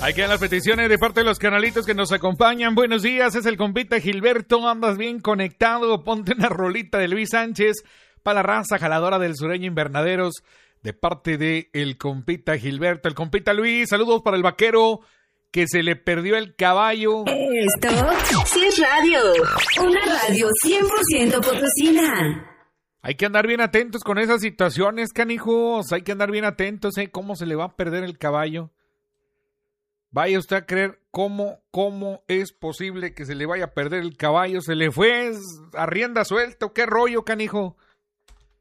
Ahí quedan las peticiones de parte de los canalitos que nos acompañan. Buenos días, es el compita Gilberto. ¿Andas bien conectado? Ponte una rolita de Luis Sánchez para la raza jaladora del Sureño Invernaderos de parte de el compita Gilberto. El compita Luis, saludos para el vaquero que se le perdió el caballo. Esto sí es radio. Una radio 100% potosina. Hay que andar bien atentos con esas situaciones, canijos. Hay que andar bien atentos, cómo se le va a perder el caballo. Vaya usted a creer cómo es posible que se le vaya a perder el caballo. Se le fue a rienda suelta. ¿Qué rollo, canijo?